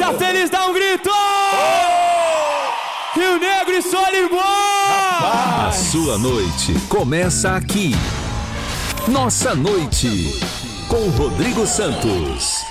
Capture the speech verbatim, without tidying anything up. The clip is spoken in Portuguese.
tá feliz, dá um grito! Oh! Rio Negro e Solimões! A sua noite começa aqui. Nossa Noite, com Rodrigo Santos.